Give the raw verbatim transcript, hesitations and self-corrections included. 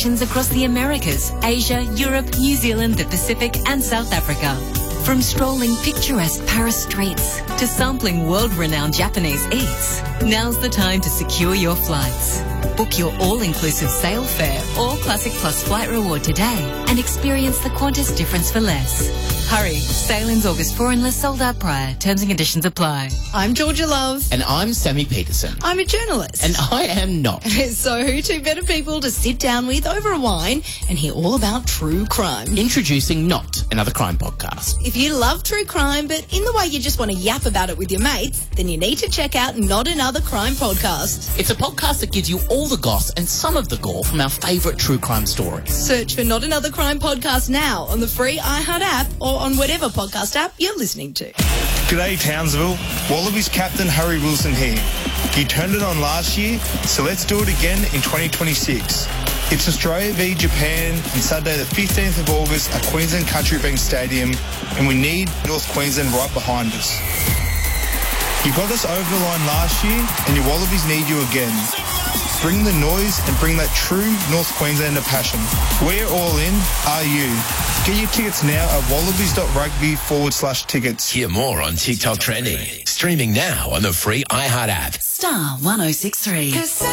destinations across the Americas, Asia, Europe, New Zealand, the Pacific and South Africa. From strolling picturesque Paris streets to sampling world-renowned Japanese eats, now's the time to secure your flights. Book your all-inclusive sail fare or Classic Plus flight reward today and experience the Qantas difference for less. Hurry, sail-ins August fourth unless sold out prior. Terms and conditions apply. I'm Georgia Love. And I'm Sammy Peterson. I'm a journalist. And I am not. So who two better people to sit down with over a wine and hear all about true crime? Introducing Not, another crime podcast. If you love true crime, but in the way you just want to yap about it with your mates, then you need to check out Not Another Crime Podcast. It's a podcast that gives you all the goss and some of the gore from our favourite true crime stories. Search for Not Another Crime Podcast now on the free iHeart app or on whatever podcast app you're listening to. G'day Townsville, Wallabies captain Harry Wilson here. You turned it on last year, so let's do it again in twenty twenty-six. It's Australia v Japan on Saturday the fifteenth of August at Queensland Country Bank Stadium, and we need North Queensland right behind us. You got us over the line last year, and your Wallabies need you again. Bring the noise and bring that true North Queenslander passion. We're all in, are you? Get your tickets now at wallabies.rugby forward slash tickets. Hear more on TikTok Trending. Streaming now on the free iHeart app. Star one oh six three.